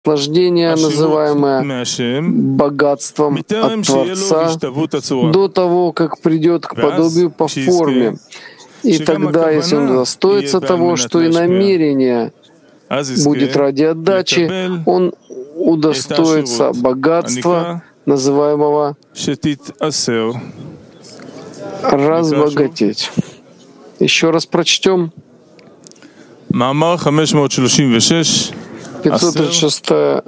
наслаждение, называемое богатством от Творца, до того, как придет к подобию по форме. И тогда, если он удостоится того, что и намерение будет ради отдачи, он удостоится богатства, называемого разбогатеть. Еще раз прочтем. 536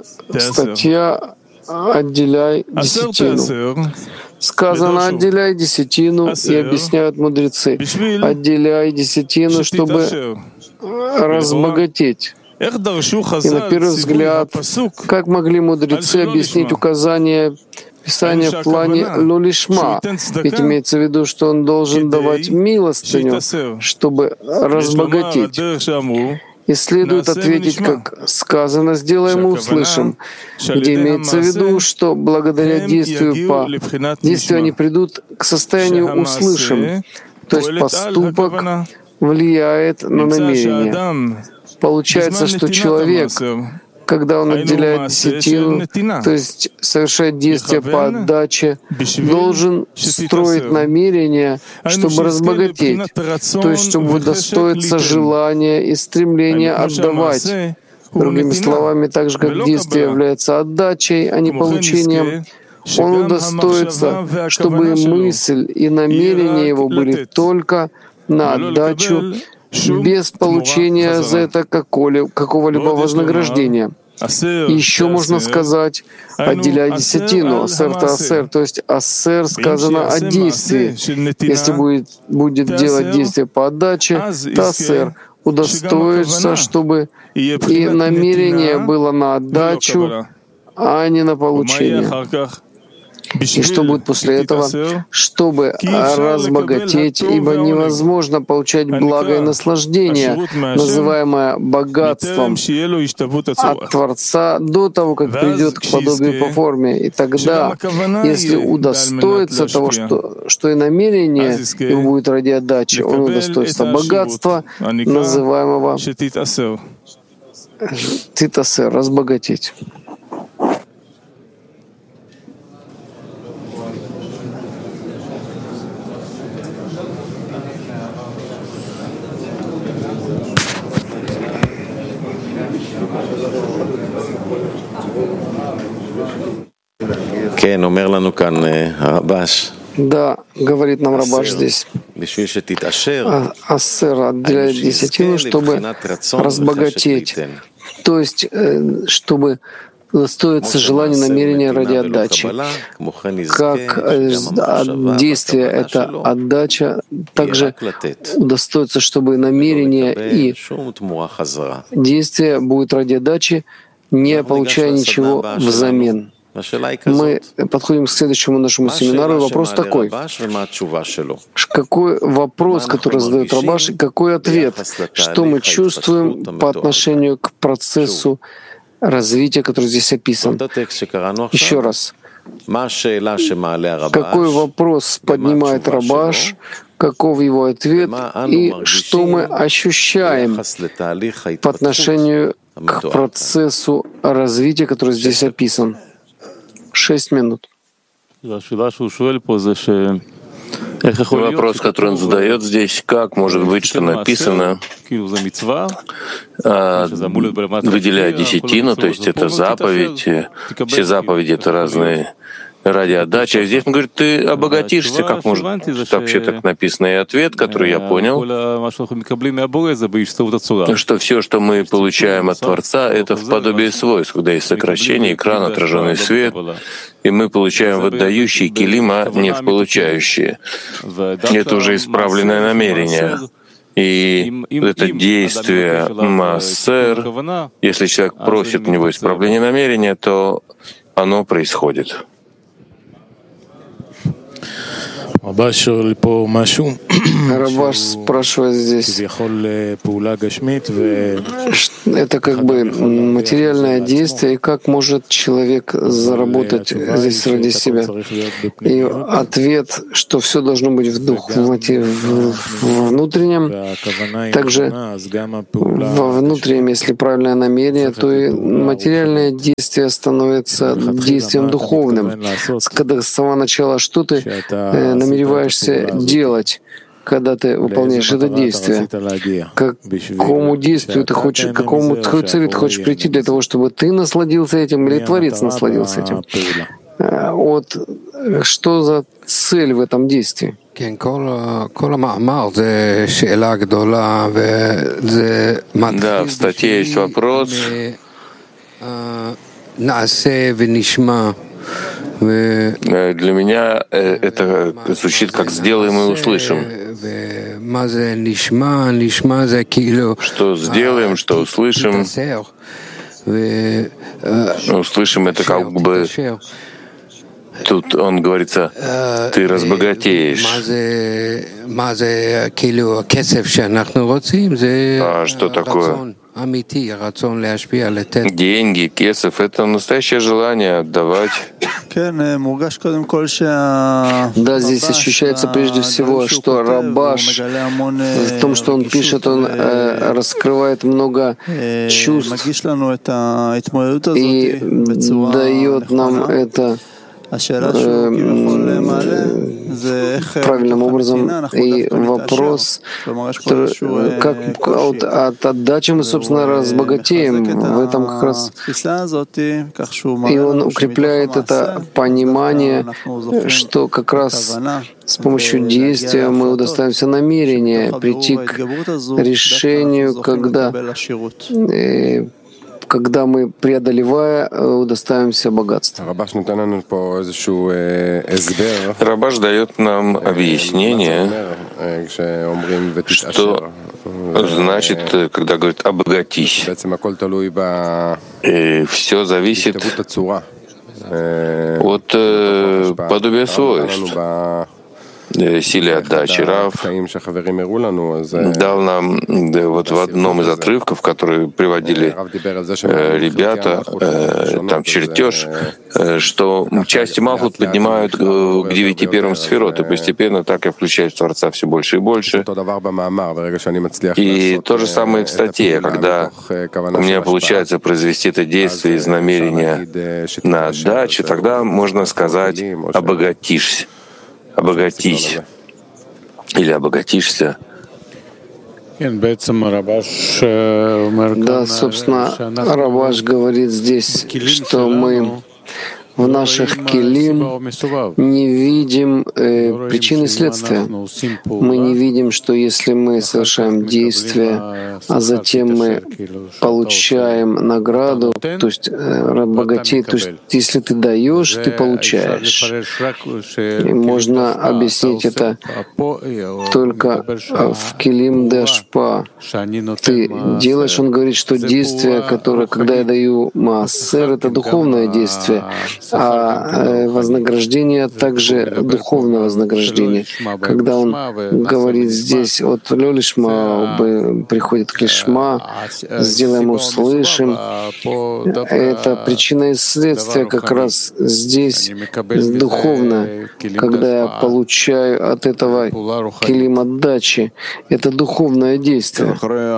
статья «Отделяй десятину». Сказано «отделяй десятину», и объясняют мудрецы. «Отделяй десятину, чтобы разбогатеть». И на первый взгляд, как могли мудрецы объяснить указание Писания в плане «лолишма», ведь имеется в виду, что он должен давать милостыню, чтобы разбогатеть. И следует ответить, как сказано, сделаем и услышим, где имеется в виду, что благодаря действию они придут к состоянию услышим, то есть поступок влияет на намерение. Получается, что человек, когда он отделяет десятину, то есть совершает действия по отдаче, должен строить намерение, чтобы разбогатеть, то есть чтобы удостоиться желания и стремления отдавать. Другими словами, так же как действие является отдачей, а не получением, он удостоится, чтобы и мысль, и намерение его были только на отдачу, без получения за это какого-либо вознаграждения. Еще можно сказать, отделяй десятину, ассер, то есть ассер сказано о действии. Если будет делать действие по отдаче, то ассер удостоится, чтобы и намерение было на отдачу, а не на получение. И что будет после этого? Чтобы разбогатеть, ибо невозможно получать благо и наслаждение, называемое богатством от Творца, до того, как придет к подобию по форме. И тогда, если удостоится того, что и намерение его будет ради отдачи, он удостоится богатства, называемого титасер, разбогатеть. Да, говорит нам Рабаш здесь. Ассер отделяет десятину, чтобы разбогатеть, то есть чтобы удостоиться желания, намерения ради отдачи. Как действие — это отдача, также удостоиться, чтобы намерение и действие будет ради отдачи, не получая ничего взамен. Мы подходим к следующему нашему семинару, и вопрос такой. Какой вопрос, который задает Рабаш, и какой ответ? Что мы чувствуем по отношению к процессу развития, который здесь описан? Еще раз. Какой вопрос поднимает Рабаш, каков его ответ, и что мы ощущаем по отношению к процессу развития, который здесь описан? 6 минут. Вопрос, который он задает здесь, как может быть, что написано, выделяя десятину, то есть это заповедь, все заповеди — это разные ради отдачи. А здесь он говорит, ты обогатишься, как может вообще так написано. И ответ, который я понял, что все, что мы получаем от Творца, это в подобии свойств, когда есть сокращение, экран, отраженный свет, и мы получаем в отдающие килима, не в получающие. Это уже исправленное намерение. И это действие массер, если человек просит у него исправления намерения, то оно происходит. Рабаш спрашивает здесь, это как бы материальное действие, и как может человек заработать здесь ради себя? И ответ, что все должно быть в внутреннем, также во внутреннем, если правильное намерение, то и материальное действие становится действием духовным. Когда с самого начала что ты намереваешься делать, когда ты выполняешь это действие, к какому действию ты хочешь, к какому цели ты хочешь прийти для того, чтобы ты насладился этим или Творец насладился этим? Вот что за цель в этом действии? Да, в статье есть вопрос. Для меня это звучит как «сделаем и услышим». Что сделаем, что услышим. Услышим — это как бы... Тут он говорится, ты разбогатеешь. А что такое? Деньги, кесов — это настоящее желание отдавать. Да, здесь ощущается прежде всего, что Рабаш в том, что он пишет, он раскрывает много чувств и дает нам это правильным образом. И вопрос, как от отдачи мы, собственно, разбогатеем. В этом как раз и он укрепляет это понимание, что как раз с помощью действия мы удостоимся намерения прийти к решению, когда мы, преодолевая, удостоимся богатства. Рабаш дает нам объяснение, что значит, когда говорит «обогатись». И все зависит от подобия свойств. Силе отдачи. Рав дал нам вот в одном из отрывков, которые приводили ребята, там чертеж, что части Малхут поднимают к 9 первым сферот, и постепенно так я включаю в Творца все больше и больше. И то же самое в статье, когда у меня получается произвести это действие из намерения на отдачу, тогда можно сказать «обогатишься». Обогатись или обогатишься. Да, собственно, Рабаш говорит здесь, что мы в наших келим не видим причины и следствия. Мы не видим, что если мы совершаем действие, а затем мы получаем награду, то есть богатей, то есть если ты даешь, ты получаешь. И можно объяснить это только в келим де ашпа. Ты делаешь, он говорит, что действие, которое, когда я даю маасер, это духовное действие, а вознаграждение также духовное вознаграждение. Когда он говорит здесь от лёлишма приходит к лишма, сделаем, услышим, это причина и следствие как раз здесь духовно, когда я получаю от этого келим отдачи. Это духовное действие.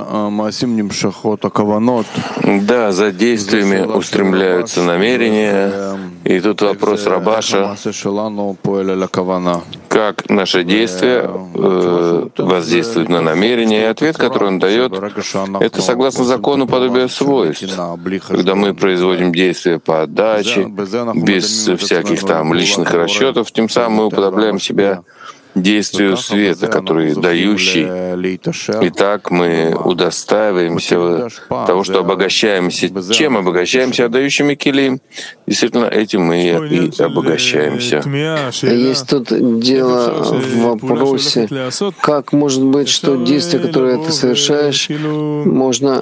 Да, за действиями устремляются намерения. И тут вопрос Рабаша, как наше действие воздействует на намерение. И ответ, который он дает, это согласно закону подобия свойств. Когда мы производим действия по отдаче, без всяких там личных расчетов, тем самым мы уподобляем себя действию света, который дающий. Итак, мы удостаиваемся того, что обогащаемся. Чем обогащаемся? Отдающими килим. Действительно, этим мы и обогащаемся. Есть тут дело в вопросе, как может быть, что действие, которое ты совершаешь, можно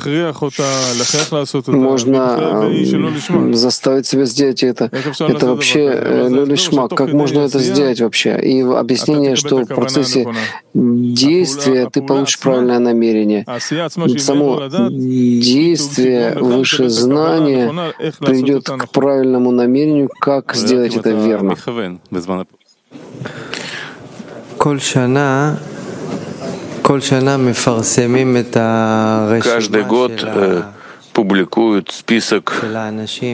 заставить себя сделать это. Это вообще лишмак. Как можно это сделать вообще? И объяснение, что в процессе действия ты получишь правильное намерение. Само действие выше знания приведет к правильному намерению, как сделать это верно. Каждый год публикуют список